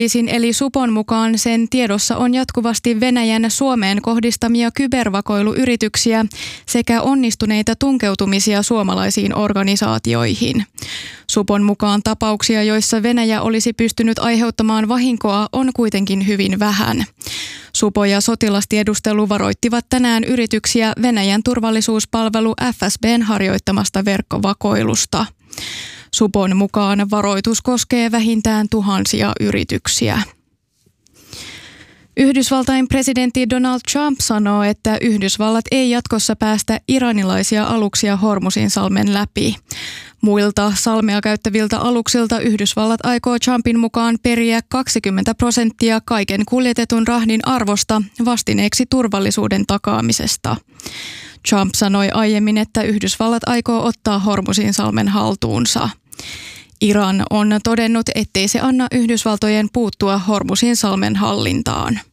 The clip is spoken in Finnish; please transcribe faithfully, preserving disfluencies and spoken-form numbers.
Poliisin eli Supon mukaan sen tiedossa on jatkuvasti Venäjän Suomeen kohdistamia kybervakoiluyrityksiä sekä onnistuneita tunkeutumisia suomalaisiin organisaatioihin. Supon mukaan tapauksia, joissa Venäjä olisi pystynyt aiheuttamaan vahinkoa, on kuitenkin hyvin vähän. Supo ja sotilastiedustelu varoittivat tänään yrityksiä Venäjän turvallisuuspalvelu F S B:n harjoittamasta verkkovakoilusta. Supon mukaan varoitus koskee vähintään tuhansia yrityksiä. Yhdysvaltain presidentti Donald Trump sanoo, että Yhdysvallat ei jatkossa päästä iranilaisia aluksia Hormuzinsalmen läpi. Muilta salmea käyttäviltä aluksilta Yhdysvallat aikoo Trumpin mukaan periä kaksikymmentä prosenttia kaiken kuljetetun rahdin arvosta vastineeksi turvallisuuden takaamisesta. Trump sanoi aiemmin, että Yhdysvallat aikoo ottaa Hormuzinsalmen haltuunsa. Iran on todennut, ettei se anna Yhdysvaltojen puuttua Hormuzinsalmen hallintaan.